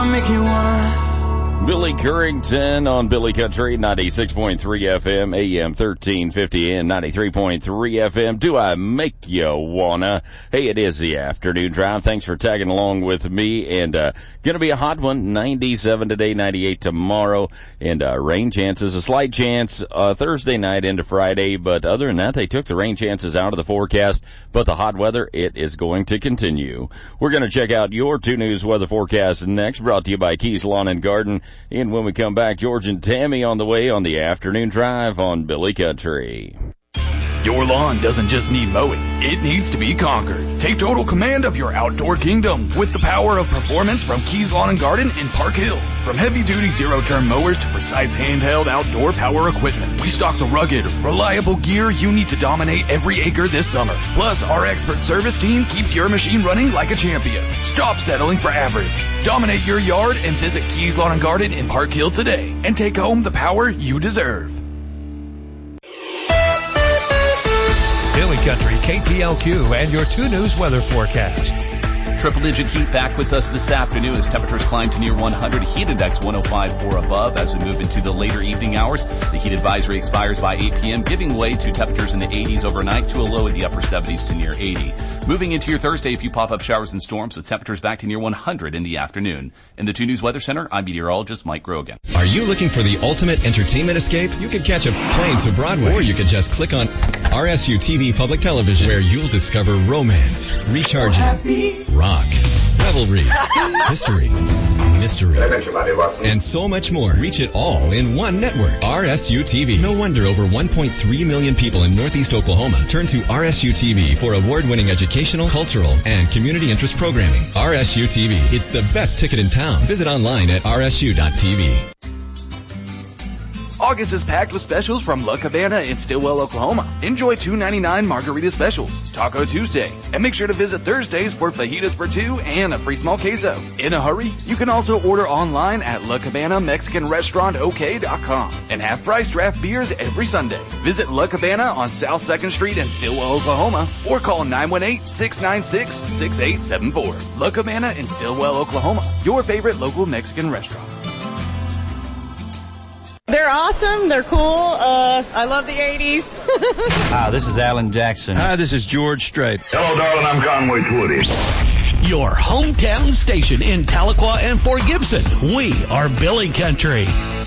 Make you wanna. Billy Currington on Billy Country, 96.3 FM, AM 1350 and 93.3 FM. Do I make you wanna? Hey, it is the afternoon drive. Thanks for tagging along with me. And gonna be a hot one. 97 today, 98 tomorrow. And rain chances, a slight chance Thursday night into Friday. But other than that, they took the rain chances out of the forecast. But the hot weather, it is going to continue. We're gonna check out your 2 News weather forecast next, brought to you by Keys Lawn and Garden. And when we come back, George and Tammy on the way on the afternoon drive on Billy Country. Your lawn doesn't just need mowing, it needs to be conquered. Take total command of your outdoor kingdom with the power of performance from Keys Lawn and Garden in Park Hill. From heavy-duty zero-turn mowers to precise handheld outdoor power equipment, we stock the rugged, reliable gear you need to dominate every acre this summer. Plus, our expert service team keeps your machine running like a champion. Stop settling for average. Dominate your yard and visit Keys Lawn and Garden in Park Hill today and take home the power you deserve. Billy Country, KPLQ, and your 2 News weather forecast. Triple-digit heat back with us this afternoon as temperatures climb to near 100. Heat index 105 or above. As we move into the later evening hours, the heat advisory expires by 8 p.m., giving way to temperatures in the 80s overnight to a low in the upper 70s to near 80. Moving into your Thursday, a few pop-up showers and storms with temperatures back to near 100 in the afternoon. In the 2 News Weather Center, I'm meteorologist Mike Grogan. Are you looking for the ultimate entertainment escape? You could catch a plane to Broadway, or you could just click on RSU TV Public Television, where you'll discover romance, recharging, rock, revelry, history, mystery, and so much more. Reach it all in one network. RSU TV. No wonder over 1.3 million people in Northeast Oklahoma turn to RSU TV for award-winning educational, cultural, and community interest programming. RSU TV. It's the best ticket in town. Visit online at rsu.tv. August is packed with specials from La Cabana in Stillwell, Oklahoma. Enjoy $2.99 margarita specials, Taco Tuesday, and make sure to visit Thursdays for fajitas for 2 and a free small queso. In a hurry, you can also order online at La Cabana Mexican Restaurant OK.com and have price draft beers every Sunday. Visit La Cabana on South 2nd Street in Stillwell, Oklahoma, or call 918-696-6874. La Cabana in Stillwell, Oklahoma, your favorite local Mexican restaurant. They're awesome. They're cool. I love the 80s. Hi, this is Alan Jackson. Hi, this is George Strait. Hello, darling. I'm Conway Twitty. Your hometown station in Tahlequah and Fort Gibson. We are Billy Country.